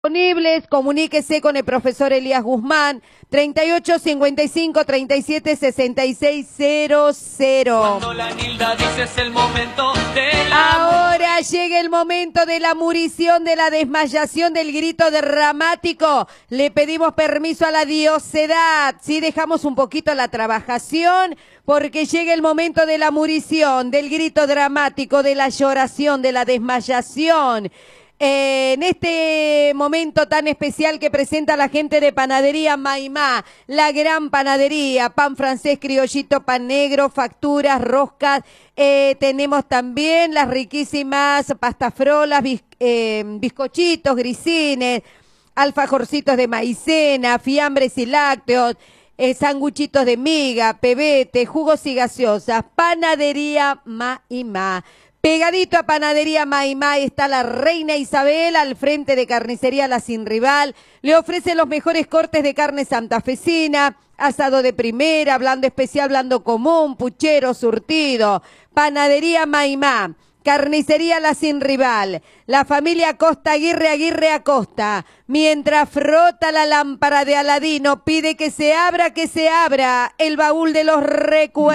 Disponibles, comuníquese con el profesor Elías Guzmán, 38 55 37 66 00. Cuando la Nilda dice es el momento de la... Ahora llega el momento de la murición, de la desmayación, del grito dramático. Le pedimos permiso a la diosedad. Sí, dejamos un poquito la trabajación, porque llega el momento de la murición, del grito dramático, de la lloración, de la desmayación. En este momento tan especial que presenta la gente de Panadería Maimá, la gran panadería, pan francés, criollito, pan negro, facturas, roscas, tenemos también las riquísimas pastafrolas, bizcochitos, grisines, alfajorcitos de maicena, fiambres y lácteos, sanguchitos de miga, pebete, jugos y gaseosas. Panadería Maimá. Pegadito a Panadería Maimá está la Reina Isabel, al frente de Carnicería La Sin Rival. Le ofrece los mejores cortes de carne santafesina, asado de primera, blando especial, blando común, puchero, surtido. Panadería Maimá, Carnicería La Sin Rival, la familia Acosta Aguirre Acosta. Mientras frota la lámpara de Aladino, pide que se abra el baúl de los recuerdos.